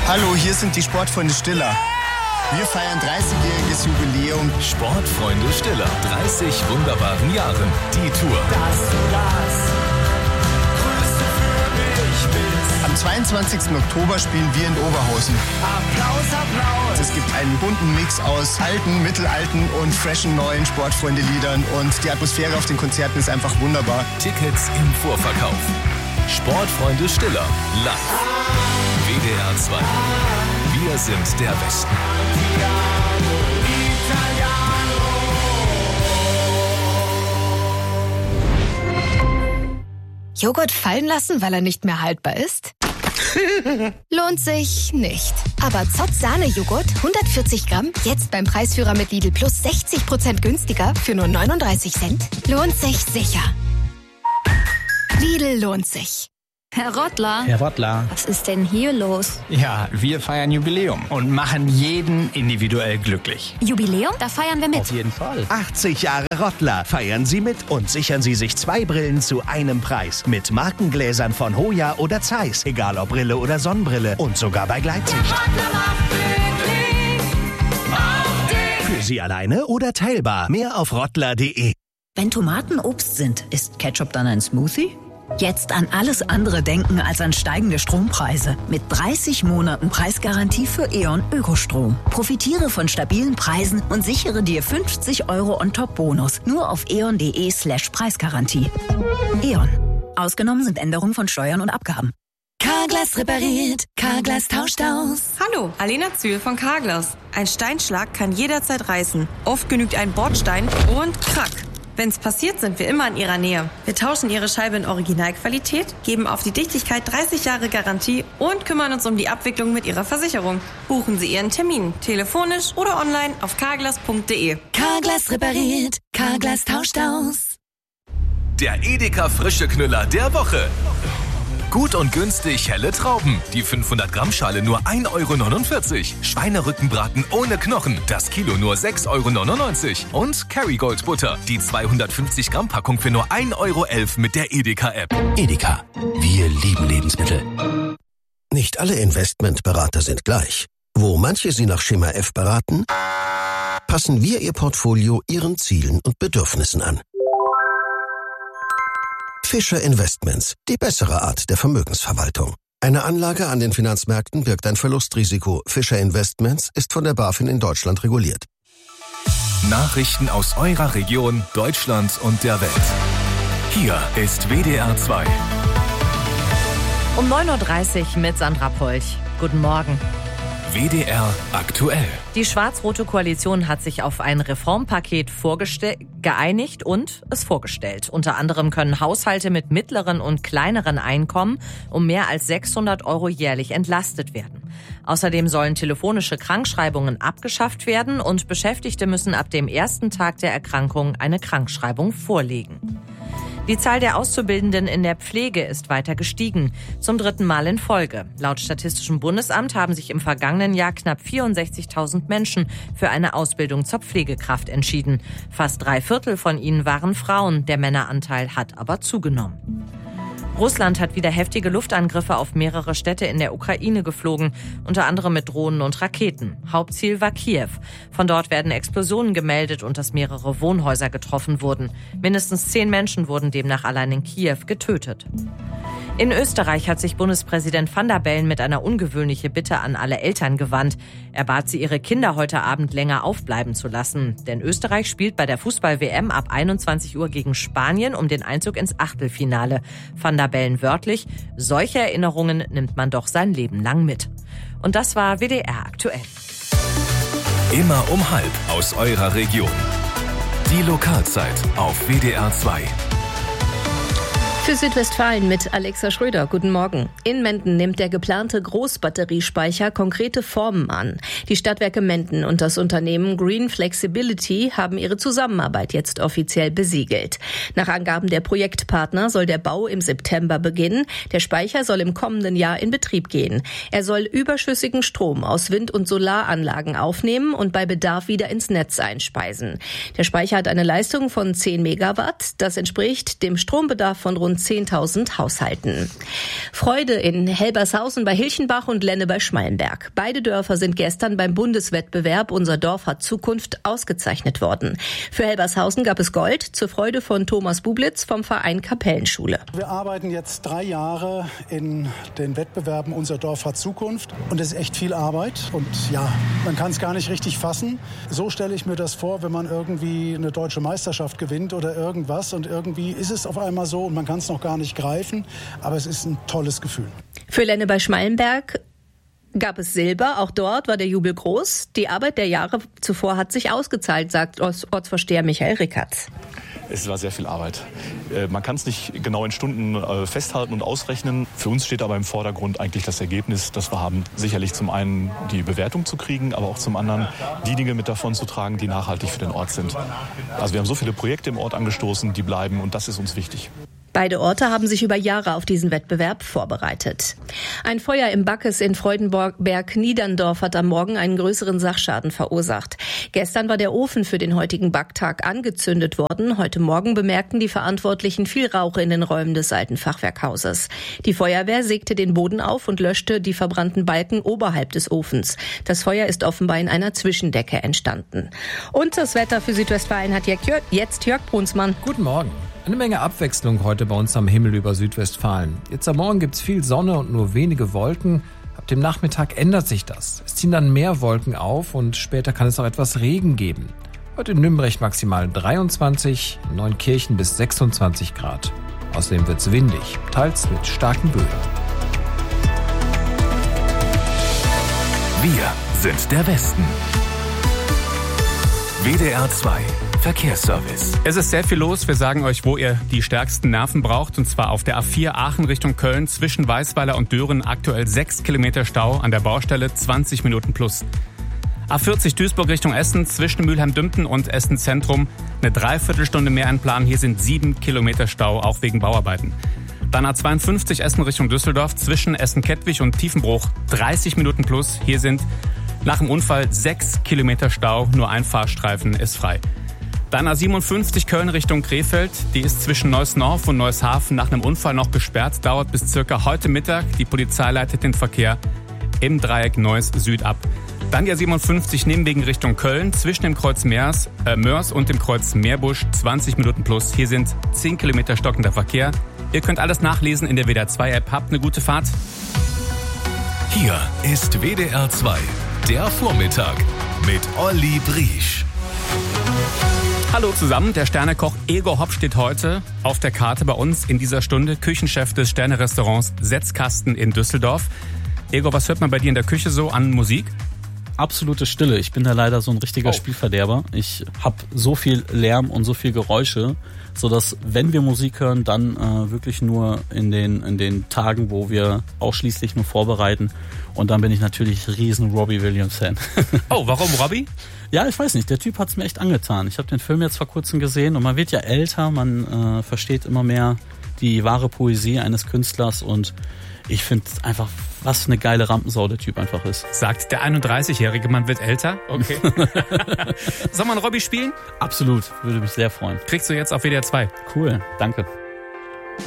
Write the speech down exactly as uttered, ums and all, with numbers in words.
Hallo, hier sind die Sportfreunde Stiller. Wir feiern dreißigjähriges Jubiläum. Sportfreunde Stiller, dreißig wunderbaren Jahren. Die Tour. Dass du das Größte für mich bist. Am zweiundzwanzigsten Oktober spielen wir in Oberhausen. Applaus, Applaus. Es gibt einen bunten Mix aus alten, mittelalten und freshen neuen Sportfreunde-Liedern. Und die Atmosphäre auf den Konzerten ist einfach wunderbar. Tickets im Vorverkauf. Sportfreunde Stiller, live. W D R zwei. Wir sind der Westen. Joghurt fallen lassen, weil er nicht mehr haltbar ist? Lohnt sich nicht. Aber Zott Sahne-Joghurt, hundertvierzig Gramm, jetzt beim Preisführer mit Lidl Plus sechzig Prozent günstiger für nur neununddreißig Cent. Lohnt sich sicher. Lidl lohnt sich. Herr Rottler. Herr Rottler. Was ist denn hier los? Ja, wir feiern Jubiläum und machen jeden individuell glücklich. Jubiläum? Da feiern wir mit. Auf jeden Fall. achtzig Jahre Rottler. Feiern Sie mit und sichern Sie sich zwei Brillen zu einem Preis. Mit Markengläsern von Hoya oder Zeiss. Egal ob Brille oder Sonnenbrille. Und sogar bei Gleitsicht. Für Sie alleine oder teilbar. Mehr auf rottler punkt de. Wenn Tomaten Obst sind, ist Ketchup dann ein Smoothie? Jetzt an alles andere denken als an steigende Strompreise. Mit dreißig Monaten Preisgarantie für E.ON Ökostrom. Profitiere von stabilen Preisen und sichere dir fünfzig Euro on top Bonus. Nur auf eon punkt de slash Preisgarantie. E.ON. Ausgenommen sind Änderungen von Steuern und Abgaben. Carglass repariert, Carglass tauscht aus. Hallo, Alena Zühl von Carglass. Ein Steinschlag kann jederzeit reißen. Oft genügt ein Bordstein und krack. Wenn's passiert, sind wir immer in Ihrer Nähe. Wir tauschen Ihre Scheibe in Originalqualität, geben auf die Dichtigkeit dreißig Jahre Garantie und kümmern uns um die Abwicklung mit Ihrer Versicherung. Buchen Sie Ihren Termin, telefonisch oder online auf carglass punkt de. Carglass repariert, Carglass tauscht aus. Der Edeka frische Knüller der Woche. Gut und günstig helle Trauben. Die fünfhundert Gramm Schale nur ein Euro neunundvierzig. Schweinerückenbraten ohne Knochen. Das Kilo nur sechs Euro neunundneunzig. Und Kerrygold Butter. Die zweihundertfünfzig Gramm Packung für nur ein Euro elf mit der Edeka-App. Edeka. Wir lieben Lebensmittel. Nicht alle Investmentberater sind gleich. Wo manche Sie nach Schema F beraten, passen wir Ihr Portfolio Ihren Zielen und Bedürfnissen an. Fischer Investments, die bessere Art der Vermögensverwaltung. Eine Anlage an den Finanzmärkten birgt ein Verlustrisiko. Fischer Investments ist von der BaFin in Deutschland reguliert. Nachrichten aus eurer Region, Deutschland und der Welt. Hier ist W D R zwei. Um neun Uhr dreißig mit Sandra Polch. Guten Morgen. W D R aktuell. Die schwarz-rote Koalition hat sich auf ein Reformpaket vorgeste- geeinigt und es vorgestellt. Unter anderem können Haushalte mit mittleren und kleineren Einkommen um mehr als sechshundert Euro jährlich entlastet werden. Außerdem sollen telefonische Krankschreibungen abgeschafft werden und Beschäftigte müssen ab dem ersten Tag der Erkrankung eine Krankschreibung vorlegen. Die Zahl der Auszubildenden in der Pflege ist weiter gestiegen, zum dritten Mal in Folge. Laut Statistischem Bundesamt haben sich im vergangenen Jahr knapp vierundsechzigtausend Menschen für eine Ausbildung zur Pflegekraft entschieden. Fast drei Viertel von ihnen waren Frauen, der Männeranteil hat aber zugenommen. Russland hat wieder heftige Luftangriffe auf mehrere Städte in der Ukraine geflogen, unter anderem mit Drohnen und Raketen. Hauptziel war Kiew. Von dort werden Explosionen gemeldet und dass mehrere Wohnhäuser getroffen wurden. Mindestens zehn Menschen wurden demnach allein in Kiew getötet. In Österreich hat sich Bundespräsident Van der Bellen mit einer ungewöhnlichen Bitte an alle Eltern gewandt. Er bat sie, ihre Kinder heute Abend länger aufbleiben zu lassen. Denn Österreich spielt bei der Fußball-W M ab einundzwanzig Uhr gegen Spanien um den Einzug ins Achtelfinale. Van der Bellen wörtlich: Solche Erinnerungen nimmt man doch sein Leben lang mit. Und das war W D R aktuell. Immer um halb aus eurer Region. Die Lokalzeit auf W D R zwei. Für Südwestfalen mit Alexa Schröder. Guten Morgen. In Menden nimmt der geplante Großbatteriespeicher konkrete Formen an. Die Stadtwerke Menden und das Unternehmen Green Flexibility haben ihre Zusammenarbeit jetzt offiziell besiegelt. Nach Angaben der Projektpartner soll der Bau im September beginnen. Der Speicher soll im kommenden Jahr in Betrieb gehen. Er soll überschüssigen Strom aus Wind- und Solaranlagen aufnehmen und bei Bedarf wieder ins Netz einspeisen. Der Speicher hat eine Leistung von zehn Megawatt. Das entspricht dem Strombedarf von rund rund zehntausend Haushalten. Freude in Helbershausen bei Hilchenbach und Lenne bei Schmallenberg. Beide Dörfer sind gestern beim Bundeswettbewerb Unser Dorf hat Zukunft ausgezeichnet worden. Für Helbershausen gab es Gold zur Freude von Thomas Bublitz vom Verein Kapellenschule. Wir arbeiten jetzt drei Jahre in den Wettbewerben Unser Dorf hat Zukunft und es ist echt viel Arbeit und ja, man kann es gar nicht richtig fassen. So stelle ich mir das vor, wenn man irgendwie eine deutsche Meisterschaft gewinnt oder irgendwas und irgendwie ist es auf einmal so und man kann es noch gar nicht greifen, aber es ist ein tolles Gefühl. Für Lenne bei Schmallenberg gab es Silber. Auch dort war der Jubel groß. Die Arbeit der Jahre zuvor hat sich ausgezahlt, sagt Ortsvorsteher Michael Rickertz. Es war sehr viel Arbeit. Man kann es nicht genau in Stunden festhalten und ausrechnen. Für uns steht aber im Vordergrund eigentlich das Ergebnis, das wir haben. Sicherlich zum einen die Bewertung zu kriegen, aber auch zum anderen die Dinge mit davon zu tragen, die nachhaltig für den Ort sind. Also wir haben so viele Projekte im Ort angestoßen, die bleiben und das ist uns wichtig. Beide Orte haben sich über Jahre auf diesen Wettbewerb vorbereitet. Ein Feuer im Backes in Freudenberg-Niederndorf hat am Morgen einen größeren Sachschaden verursacht. Gestern war der Ofen für den heutigen Backtag angezündet worden. Heute Morgen bemerkten die Verantwortlichen viel Rauch in den Räumen des alten Fachwerkhauses. Die Feuerwehr sägte den Boden auf und löschte die verbrannten Balken oberhalb des Ofens. Das Feuer ist offenbar in einer Zwischendecke entstanden. Und das Wetter für Südwestfalen hat jetzt Jörg Brunsmann. Guten Morgen. Eine Menge Abwechslung heute bei uns am Himmel über Südwestfalen. Jetzt am Morgen gibt's viel Sonne und nur wenige Wolken. Ab dem Nachmittag ändert sich das. Es ziehen dann mehr Wolken auf und später kann es auch etwas Regen geben. Heute in Nümbrecht maximal dreiundzwanzig, in Neunkirchen bis sechsundzwanzig Grad. Außerdem wird's windig, teils mit starken Böen. Wir sind der Westen. W D R zwei Verkehrsservice. Es ist sehr viel los. Wir sagen euch, wo ihr die stärksten Nerven braucht. Und zwar auf der A vier Aachen Richtung Köln zwischen Weißweiler und Düren. Aktuell sechs Kilometer Stau an der Baustelle, zwanzig Minuten plus. A vierzig Duisburg Richtung Essen zwischen Mülheim-Dümpten und Essen Zentrum. Eine Dreiviertelstunde mehr einplanen. Hier sind sieben Kilometer Stau, auch wegen Bauarbeiten. Dann A zweiundfünfzig Essen Richtung Düsseldorf zwischen Essen-Kettwig und Tiefenbruch. dreißig Minuten plus. Hier sind nach dem Unfall sechs Kilometer Stau. Nur ein Fahrstreifen ist frei. Dann A siebenundfünfzig Köln Richtung Krefeld. Die ist zwischen Neuss-Norf und Neushafen nach einem Unfall noch gesperrt. Dauert bis circa heute Mittag. Die Polizei leitet den Verkehr im Dreieck Neuss-Süd ab. Dann die A siebenundfünfzig Nimwegen Richtung Köln. Zwischen dem Kreuz Meers, äh, Mörs und dem Kreuz Meerbusch. zwanzig Minuten plus. Hier sind zehn Kilometer stockender Verkehr. Ihr könnt alles nachlesen in der W D R zwei App. Habt eine gute Fahrt. Hier ist W D R zwei. Der Vormittag mit Olli Briesch. Hallo zusammen, der Sternekoch Egor Hopp steht heute auf der Karte bei uns in dieser Stunde. Küchenchef des Sterne-Restaurants Setzkasten in Düsseldorf. Egor, was hört man bei dir in der Küche so an Musik? Absolute Stille. Ich bin da leider so ein richtiger oh. Spielverderber. Ich habe so viel Lärm und so viel Geräusche, sodass, wenn wir Musik hören, dann äh, wirklich nur in den, in den Tagen, wo wir ausschließlich nur vorbereiten. Und dann bin ich natürlich riesen Robbie Williams-Fan. Oh, warum Robbie? Ja, ich weiß nicht. Der Typ hat's mir echt angetan. Ich habe den Film jetzt vor kurzem gesehen und man wird ja älter, man äh, versteht immer mehr die wahre Poesie eines Künstlers und ich finde einfach, was für eine geile Rampensau der Typ einfach ist. Sagt der einunddreißigjährige, man wird älter? Okay. Soll man Robbie spielen? Absolut, würde mich sehr freuen. Kriegst du jetzt auf W D R zwei. Cool, danke.